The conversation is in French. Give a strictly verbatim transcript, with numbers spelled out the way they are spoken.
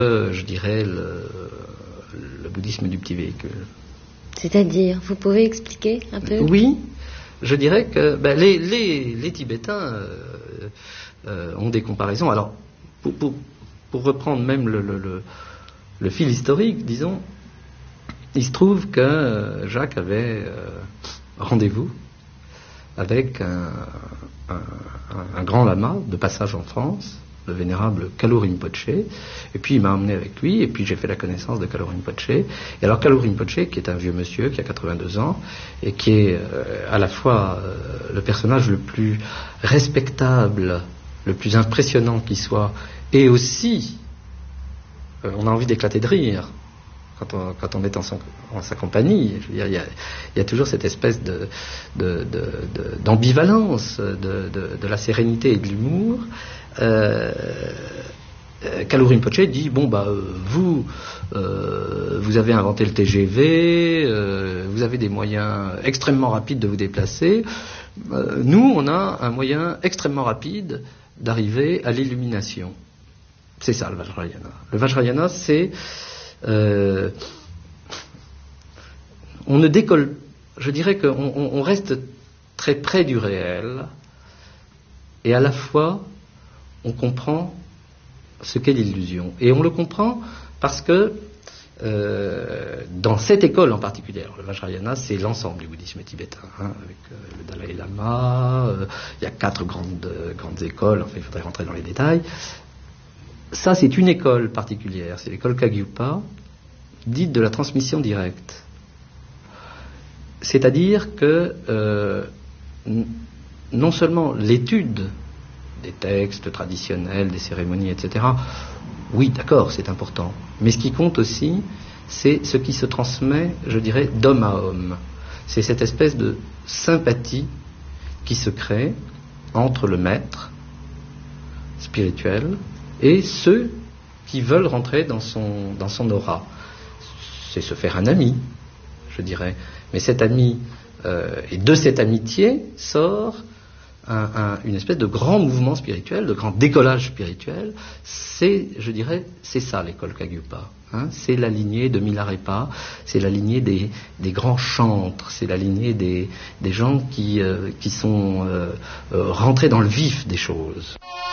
Euh, je dirais le, le bouddhisme du petit véhicule. C'est-à-dire, vous pouvez expliquer un peu? Oui, je dirais que ben, les, les, les Tibétains euh, euh, ont des comparaisons. Alors, pour, pour, pour reprendre même le, le, le, le fil historique, disons, il se trouve que Jacques avait euh, rendez-vous avec un, un, un grand lama de passage en France, le vénérable Kalu Rinpoche, et puis il m'a emmené avec lui, et puis j'ai fait la connaissance de Kalu Rinpoche. Et alors Kalu Rinpoche, qui est un vieux monsieur, qui a quatre-vingt-deux ans, et qui est euh, à la fois euh, le personnage le plus respectable, le plus impressionnant qui soit, et aussi, euh, on a envie d'éclater de rire, quand on, quand on est en, son, en sa compagnie. Je veux dire, il y a, il y a toujours cette espèce de, de, de, de, d'ambivalence de, de, de la sérénité et de l'humour. Euh, Kalu Rinpoche dit bon bah euh, vous euh, vous avez inventé le T G V, euh, vous avez des moyens extrêmement rapides de vous déplacer. Euh, nous on a un moyen extrêmement rapide d'arriver à l'illumination. C'est ça le Vajrayana. Le Vajrayana c'est euh, on ne décolle, je dirais qu'on on, on reste très près du réel et à la fois on comprend ce qu'est l'illusion. Et on le comprend parce que euh, dans cette école en particulier, alors le Vajrayana c'est l'ensemble du bouddhisme tibétain, hein, avec euh, le Dalai Lama, euh, il y a quatre grandes, euh, grandes écoles, enfin il faudrait rentrer dans les détails. Ça c'est une école particulière, c'est l'école Kagyupa, dite de la transmission directe. C'est-à-dire que euh, n- non seulement l'étude des textes traditionnels, des cérémonies, et cetera. Oui, d'accord, c'est important. Mais ce qui compte aussi, c'est ce qui se transmet, je dirais, d'homme à homme. C'est cette espèce de sympathie qui se crée entre le maître spirituel et ceux qui veulent rentrer dans son, dans son aura. C'est se faire un ami, je dirais. Mais cet ami, euh, et de cette amitié sort Un, un, une espèce de grand mouvement spirituel, de grand décollage spirituel. C'est, je dirais, c'est ça l'école Kagyupa. Hein, c'est la lignée de Milarepa, c'est la lignée des, des grands chantres, c'est la lignée des, des gens qui, euh, qui sont euh, euh, rentrés dans le vif des choses.